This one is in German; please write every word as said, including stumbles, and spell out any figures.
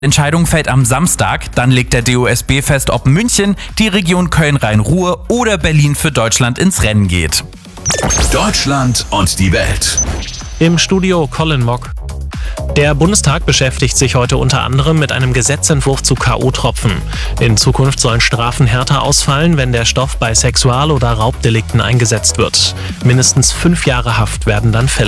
Entscheidung fällt am Samstag, dann legt der D O S B fest, ob München, die Region Köln-Rhein-Ruhr oder Berlin für Deutschland ins Rennen geht. Deutschland und die Welt. Im Studio Colin Mock. Der Bundestag beschäftigt sich heute unter anderem mit einem Gesetzentwurf zu K O-Tropfen. In Zukunft sollen Strafen härter ausfallen, wenn der Stoff bei Sexual- oder Raubdelikten eingesetzt wird. Mindestens fünf Jahre Haft werden dann fällig.